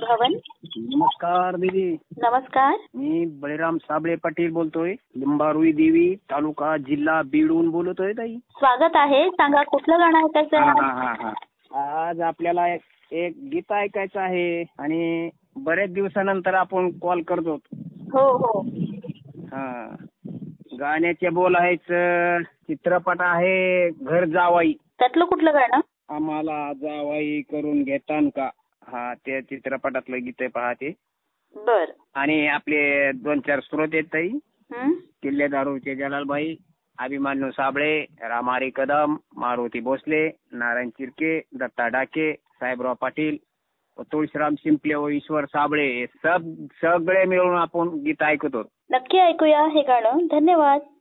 भवन. नमस्कार दीदी. नमस्कार. मी बळीराम साबळे पाटील बोलतोय. लिंबारुई देवी तालुका जिल्हा बीडहून बोलतोय ताई. स्वागत आहे. सांगा कुठलं गाणं ऐकायचं आहे? आज आपल्याला एक गीत ऐकायचं आहे आणि बरेच दिवसानंतर आपण कॉल करतो. हो हो. गाण्याचे बोल आहेत. चित्रपट आहे घर जावाई. त्यातलं कुठलं गाणं? आम्हाला जावाई करून घेतान का. त्या चित्रपटातलं गीत आहे पहा ते. बर. आणि आपले 2-4 स्रोत आहेत ताई. हं? किल्ले दारूचे जलालभाई, अभिमन्यू साबळे, रामारी कदम, मारुती भोसले, नारायण चिरके, दत्ता डाके, साहेबराव पाटील, तुळशीराम शिंपले व ईश्वर साबळे हे सगळे मिळून आपण गीत ऐकतो. नक्की ऐकूया हे गाणं. धन्यवाद.